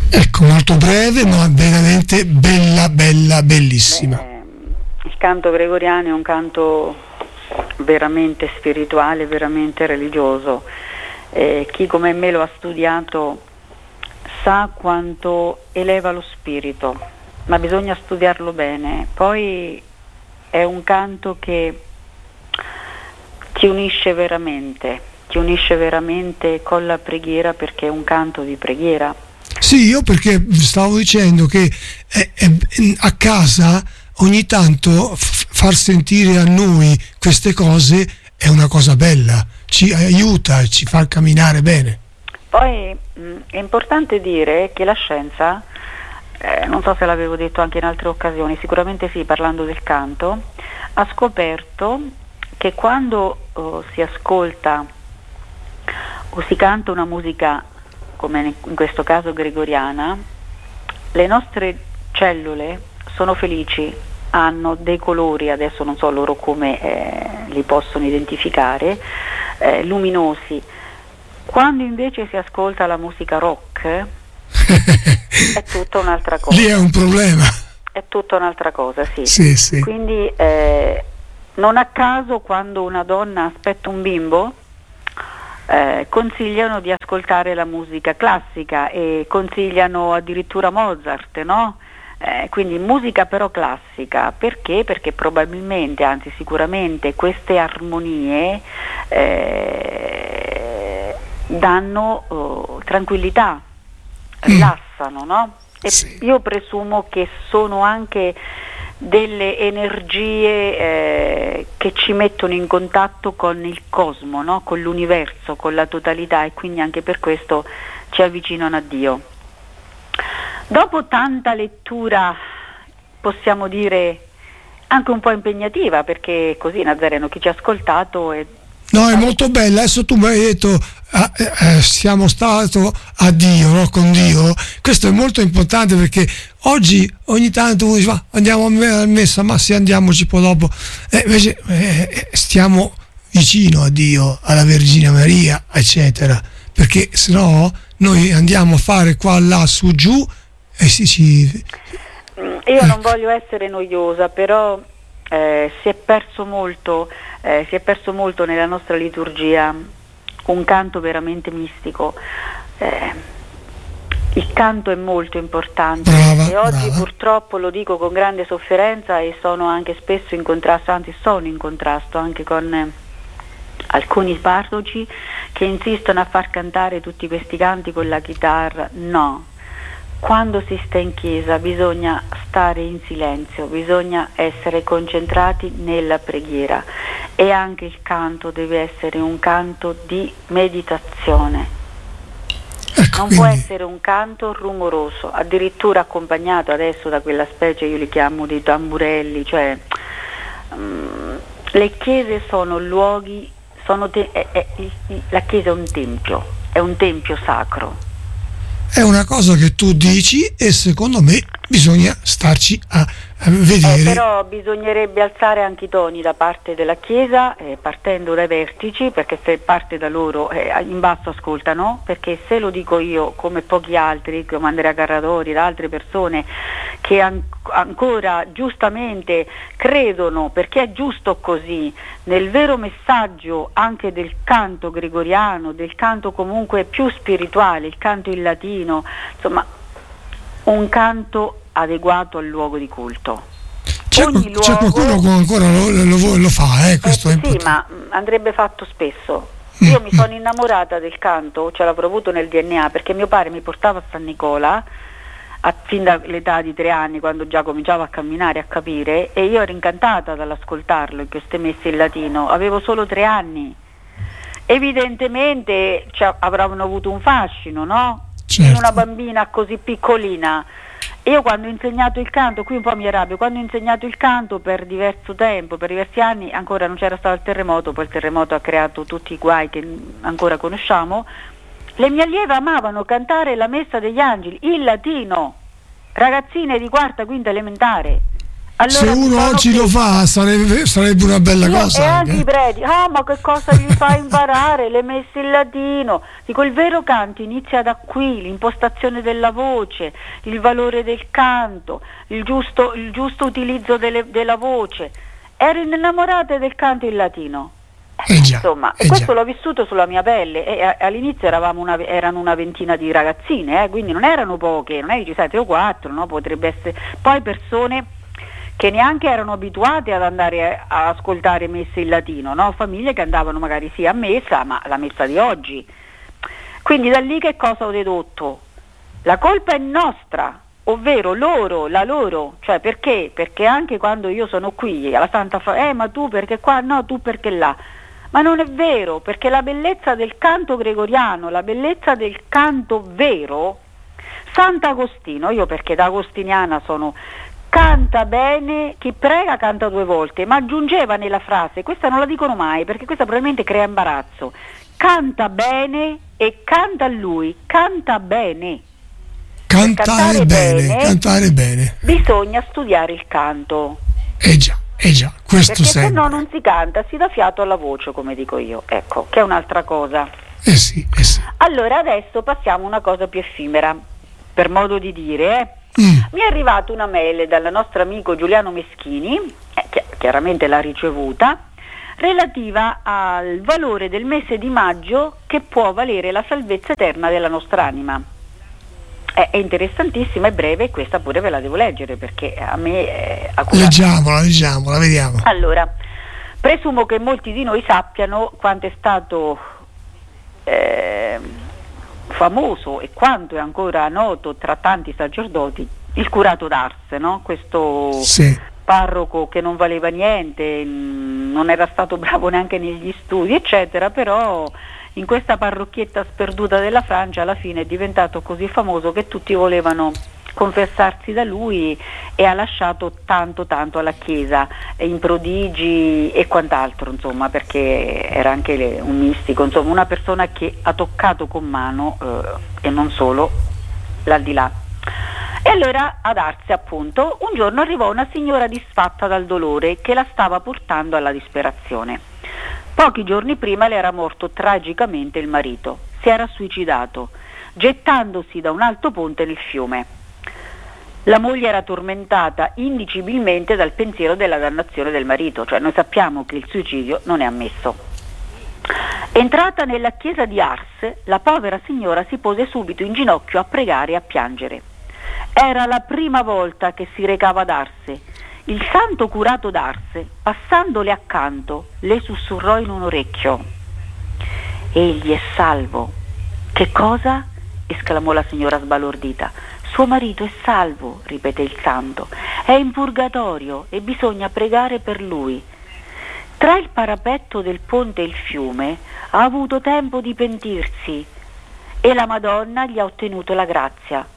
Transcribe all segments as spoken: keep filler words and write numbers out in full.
Ecco, molto breve, ma veramente bella, bella, bellissima. Beh, il canto gregoriano è un canto veramente spirituale, veramente religioso. Eh, chi come me lo ha studiato sa quanto eleva lo spirito, ma bisogna studiarlo bene. Poi è un canto che ti unisce veramente, ti unisce veramente con la preghiera, perché è un canto di preghiera. Sì, io perché stavo dicendo che è, è, a casa ogni tanto f- far sentire a noi queste cose è una cosa bella, ci aiuta, ci fa camminare bene. Poi mh, è importante dire che la scienza, eh, non so se l'avevo detto anche in altre occasioni, sicuramente sì, parlando del canto, ha scoperto che quando oh, si ascolta o si canta una musica come in questo caso gregoriana, le nostre cellule sono felici, hanno dei colori, adesso non so loro come eh, li possono identificare, eh, luminosi. Quando invece si ascolta la musica rock è tutta un'altra cosa. Lì è un problema. È tutta un'altra cosa, sì. Sì, sì. Quindi eh, non a caso quando una donna aspetta un bimbo, Eh, consigliano di ascoltare la musica classica e consigliano addirittura Mozart, no? Eh, quindi musica però classica, perché? Perché probabilmente, anzi sicuramente queste armonie eh, danno oh, tranquillità, rilassano, no? E Sì. io presumo che sono anche delle energie eh, che ci mettono in contatto con il cosmo, no? Con l'universo, con la totalità, e quindi anche per questo ci avvicinano a Dio. Dopo tanta lettura, possiamo dire anche un po' impegnativa, perché così Nazareno, chi ci ha ascoltato è No, è molto bella. Adesso tu mi hai detto ah, eh, siamo stati a Dio, no? Con Dio. Questo è molto importante, perché oggi ogni tanto uno dice, ma andiamo a messa, ma sì, andiamoci poi dopo. Eh, invece eh, stiamo vicino a Dio, alla Vergine Maria, eccetera, perché se no noi andiamo a fare qua, là, su, giù e si ci... Io eh. non voglio essere noiosa, però eh, si è perso molto Eh, si è perso molto nella nostra liturgia un canto veramente mistico. Eh, il canto è molto importante, brava, e oggi brava. purtroppo lo dico con grande sofferenza, e sono anche spesso in contrasto, anzi sono in contrasto anche con eh, alcuni parroci che insistono a far cantare tutti questi canti con la chitarra. No. Quando si sta in chiesa bisogna stare in silenzio, bisogna essere concentrati nella preghiera, e anche il canto deve essere un canto di meditazione. Ecco, non quindi... può essere un canto rumoroso, addirittura accompagnato adesso da quella specie, io li chiamo dei tamburelli, cioè um, le chiese sono luoghi, sono te- è, è, la chiesa è un tempio, è un tempio sacro. È una cosa che tu dici, e secondo me bisogna starci a, a vedere. Eh, però bisognerebbe alzare anche i toni da parte della Chiesa, eh, partendo dai vertici, perché se parte da loro eh, in basso ascoltano, perché se lo dico io, come pochi altri, come Andrea Carradori, da altre persone che an- ancora giustamente credono, perché è giusto così, nel vero messaggio anche del canto gregoriano, del canto comunque più spirituale, il canto in latino, insomma un canto adeguato al luogo di culto. C'è, Ogni c'è luogo, qualcuno che ancora lo, lo, lo fa, eh, questo eh, è sì, importante. ma andrebbe fatto spesso. Io mi sono innamorata del canto, ce l'avrò avuto nel D N A, perché mio padre mi portava a San Nicola a, fin dall'età di tre anni, quando già cominciavo a camminare, a capire, e io ero incantata dall'ascoltarlo in queste messe in latino. Avevo solo tre anni. Evidentemente cioè, avranno avuto un fascino, no? Certo. In una bambina così piccolina. Io quando ho insegnato il canto, qui un po' mi arrabbio, quando ho insegnato il canto per diverso tempo, per diversi anni, ancora non c'era stato il terremoto, poi il terremoto ha creato tutti i guai che ancora conosciamo, le mie allieve amavano cantare la messa degli angeli in latino, ragazzine di quarta, quinta elementare, Allora, se uno oggi che... lo fa sarebbe, sarebbe una bella Io, cosa. E anche i preti, ah ma che cosa gli fai imparare? Le messe in latino. Dico, il vero canto inizia da qui, l'impostazione della voce, il valore del canto, il giusto, il giusto utilizzo delle, della voce. Ero innamorata del canto in latino. Eh già, Insomma, eh questo già. l'ho vissuto sulla mia pelle e a, all'inizio eravamo una, erano una ventina di ragazzine, eh, quindi non erano poche, non è che ci sei tre o quattro, no? Potrebbe essere poi persone che neanche erano abituate ad andare a, a ascoltare messe in latino, no? Famiglie che andavano magari sì a messa, ma la messa di oggi. Quindi da lì che cosa ho dedotto? La colpa è nostra, ovvero loro, la loro, cioè perché? Perché anche quando io sono qui, alla Santa fa, eh ma tu perché qua, no tu perché là. Ma non è vero, perché la bellezza del canto gregoriano, la bellezza del canto vero, Sant'Agostino, io perché da agostiniana sono, canta bene, chi prega canta due volte, ma aggiungeva nella frase, questa non la dicono mai perché questa probabilmente crea imbarazzo, canta bene e canta a lui, canta bene. Cantare bene, bene, cantare bene. Bisogna studiare il canto. Eh già, eh già, questo perché se sempre. no non si canta, si dà fiato alla voce, come dico io, ecco, che è un'altra cosa. Eh sì, eh sì. Allora adesso passiamo a una cosa più effimera, per modo di dire, eh. Mm. Mi è arrivata una mail dal nostro amico Giuliano Meschini, eh, che chiaramente l'ha ricevuta, relativa al valore del mese di maggio che può valere la salvezza eterna della nostra anima. È interessantissima, è breve e questa pure ve la devo leggere perché a me è accurata. Leggiamola, leggiamola, vediamo. Allora, presumo che molti di noi sappiano quanto è stato eh, famoso e quanto è ancora noto tra tanti sacerdoti il curato d'Ars, no? Questo Sì. parroco che non valeva niente, non era stato bravo neanche negli studi, eccetera, però in questa parrocchietta sperduta della Francia alla fine è diventato così famoso che tutti volevano confessarsi da lui e ha lasciato tanto tanto alla Chiesa in prodigi e quant'altro, insomma, perché era anche un mistico, insomma una persona che ha toccato con mano eh, e non solo l'aldilà. E allora ad Ars, appunto, un giorno arrivò una signora disfatta dal dolore che la stava portando alla disperazione. Pochi giorni prima le era morto tragicamente il marito, si era suicidato, gettandosi da un alto ponte nel fiume. La moglie era tormentata indicibilmente dal pensiero della dannazione del marito, cioè noi sappiamo che il suicidio non è ammesso. Entrata nella chiesa di Ars, la povera signora si pose subito in ginocchio a pregare e a piangere. Era la prima volta che si recava ad Ars. Il santo curato d'Ars, passandole accanto, le sussurrò in un orecchio: egli è salvo. Che cosa? Esclamò la signora sbalordita. Suo marito è salvo, ripeté il santo, è in purgatorio e bisogna pregare per lui. Tra il parapetto del ponte e il fiume ha avuto tempo di pentirsi e la Madonna gli ha ottenuto la grazia.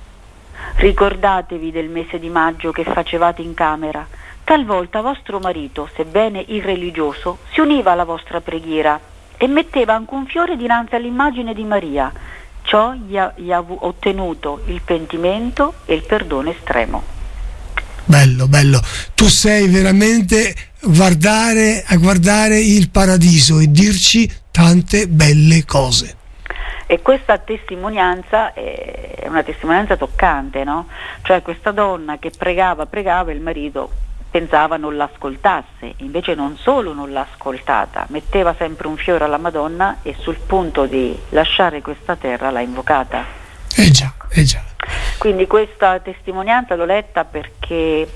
Ricordatevi del mese di maggio che facevate in camera. Talvolta vostro marito, sebbene irreligioso, si univa alla vostra preghiera e metteva anche un fiore dinanzi all'immagine di Maria. Ciò gli ha, gli ha ottenuto il pentimento e il perdono estremo. Bello, bello. Tu sei veramente guardare, a guardare il paradiso e dirci tante belle cose. E questa testimonianza è una testimonianza toccante, no? Cioè questa donna che pregava, pregava e il marito pensava non l'ascoltasse, invece non solo non l'ha ascoltata, metteva sempre un fiore alla Madonna e sul punto di lasciare questa terra l'ha invocata. Eh già, eh già. Quindi questa testimonianza l'ho letta perché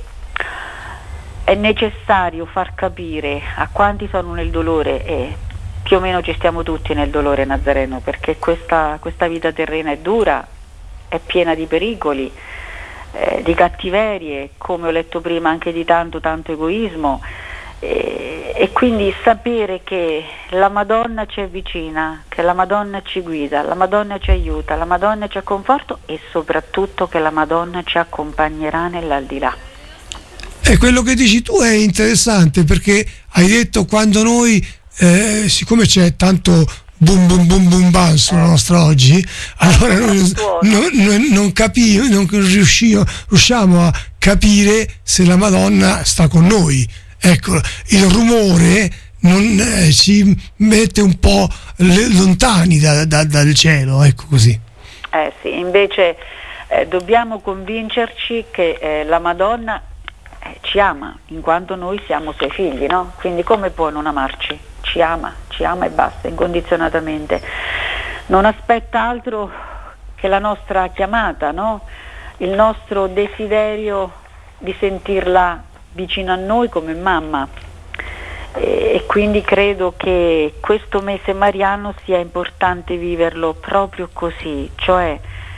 è necessario far capire a quanti sono nel dolore, e più o meno ci stiamo tutti nel dolore nazareno, perché questa, questa vita terrena è dura, è piena di pericoli, eh, di cattiverie, come ho letto prima anche di tanto tanto egoismo, eh, e quindi sapere che la Madonna ci è vicina, che la Madonna ci guida, la Madonna ci aiuta, la Madonna ci conforta e soprattutto che la Madonna ci accompagnerà nell'aldilà. E quello che dici tu è interessante, perché hai detto quando noi Eh, siccome c'è tanto boom boom boom boom bam sulla nostra oggi, allora noi non, non, non capiamo, non riusciamo, riusciamo a capire se la Madonna sta con noi. Ecco, il rumore non eh, ci mette un po' le, lontani da, da, dal cielo, ecco così. Eh sì, invece eh, dobbiamo convincerci che eh, la Madonna eh, ci ama, in quanto noi siamo suoi figli, no? Quindi come può non amarci? Ci ama, ci ama e basta, incondizionatamente. Non aspetta altro che la nostra chiamata, no? Il nostro desiderio di sentirla vicino a noi come mamma. E quindi credo che questo mese mariano sia importante viverlo proprio così, cioè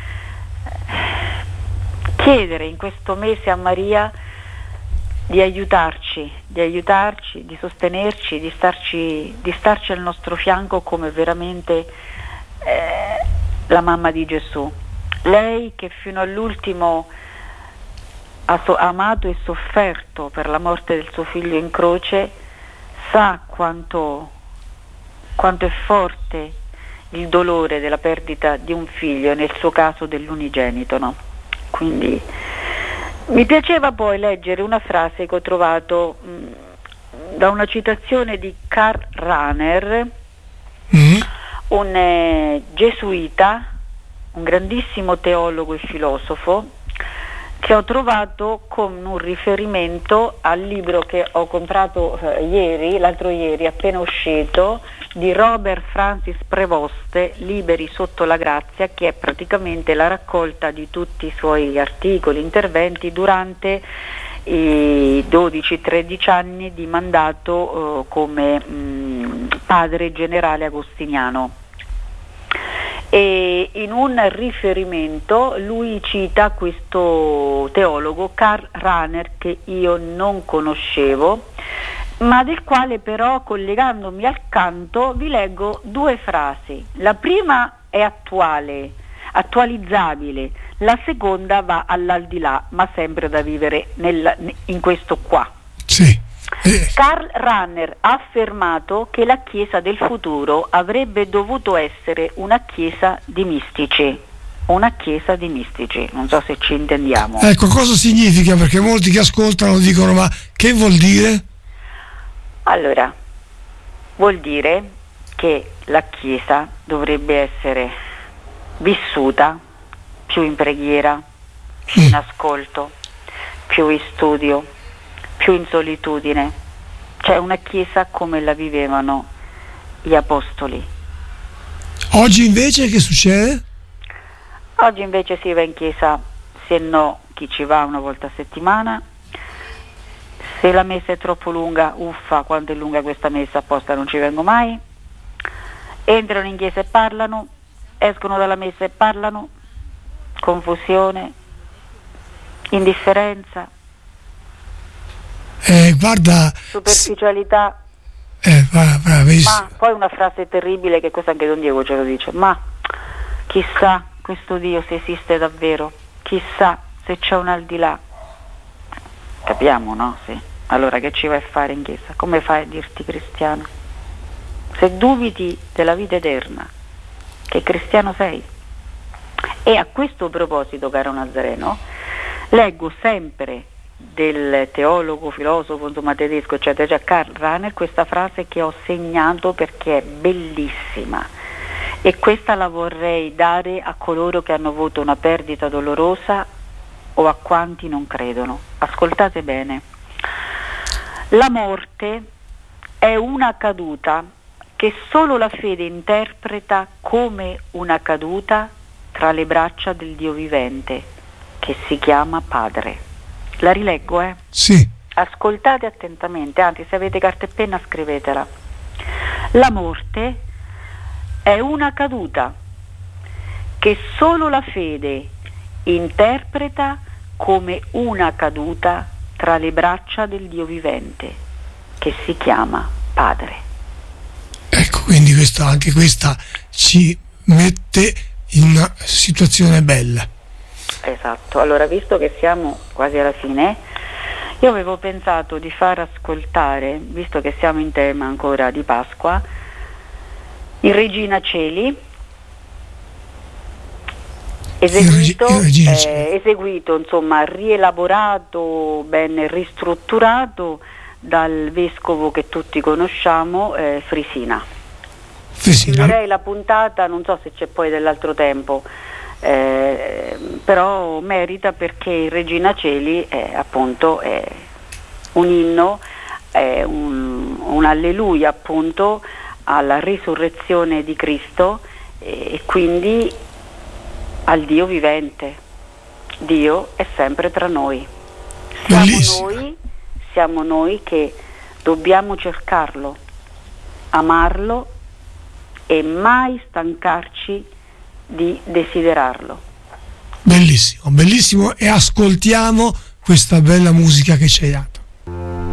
chiedere in questo mese a Maria di aiutarci, di aiutarci, di sostenerci, di starci, di starci al nostro fianco come veramente eh, la mamma di Gesù. Lei che fino all'ultimo ha so- amato e sofferto per la morte del suo figlio in croce, sa quanto, quanto è forte il dolore della perdita di un figlio, nel suo caso dell'unigenito, no? Quindi mi piaceva poi leggere una frase che ho trovato mh, da una citazione di Karl Rahner, mm. un eh, gesuita, un grandissimo teologo e filosofo, che ho trovato con un riferimento al libro che ho comprato eh, ieri, l'altro ieri, appena uscito, di Robert Francis Prevost, Liberi sotto la grazia, che è praticamente la raccolta di tutti i suoi articoli, interventi durante i dodici tredici anni di mandato eh, come mh, padre generale agostiniano. E in un riferimento lui cita questo teologo Karl Rahner, che io non conoscevo, ma del quale però, collegandomi al canto, vi leggo due frasi. La prima è attuale, attualizzabile, la seconda va all'aldilà, ma sempre da vivere nel, in questo qua. Sì. Eh. Karl Rahner ha affermato che la Chiesa del futuro avrebbe dovuto essere una Chiesa di mistici, una Chiesa di mistici, non so se ci intendiamo. Ecco, cosa significa? Perché molti che ascoltano dicono: ma che vuol dire? Allora, vuol dire che la Chiesa dovrebbe essere vissuta più in preghiera, più mm. in ascolto, più in studio, più in solitudine, cioè una Chiesa come la vivevano gli apostoli. Oggi invece che succede? Oggi invece si va in chiesa, se no chi ci va una volta a settimana, se la messa è troppo lunga, uffa, quanto è lunga questa messa, apposta non ci vengo mai. Entrano in chiesa e parlano, escono dalla messa e parlano, confusione, indifferenza, Eh, guarda, superficialità, eh, va, va, ma poi una frase terribile, che questo anche Don Diego ce lo dice: ma chissà questo Dio se esiste davvero, chissà se c'è un al di là. Capiamo, no? Sì. Allora che ci vai a fare in chiesa? Come fai a dirti cristiano? Se dubiti della vita eterna, che cristiano sei? E a questo proposito, caro Nazareno, leggo sempre del teologo, filosofo, insomma tedesco, eccetera, cioè Karl Rahner, questa frase che ho segnato perché è bellissima, e questa la vorrei dare a coloro che hanno avuto una perdita dolorosa o a quanti non credono. Ascoltate bene: la morte è una caduta che solo la fede interpreta come una caduta tra le braccia del Dio vivente, che si chiama Padre. La rileggo, eh? Sì. Ascoltate attentamente, anzi, se avete carta e penna scrivetela. La morte è una caduta che solo la fede interpreta come una caduta tra le braccia del Dio vivente, che si chiama Padre. Ecco, quindi questa, anche questa ci mette in una situazione bella. Esatto. Allora, visto che siamo quasi alla fine, io avevo pensato di far ascoltare, visto che siamo in tema ancora di Pasqua, il Regina Celi eseguito, eh, eseguito insomma rielaborato, ben ristrutturato dal vescovo che tutti conosciamo, eh, Frisina. Frisina. Direi la puntata, non so se c'è poi dell'altro tempo, eh, però merita, perché Regina Celi è appunto è un inno, è un, un alleluia appunto alla risurrezione di Cristo, e quindi al Dio vivente. Dio è sempre tra noi. Siamo noi, siamo noi che dobbiamo cercarlo, amarlo e mai stancarci di desiderarlo. Bellissimo, bellissimo, e ascoltiamo questa bella musica che ci hai dato.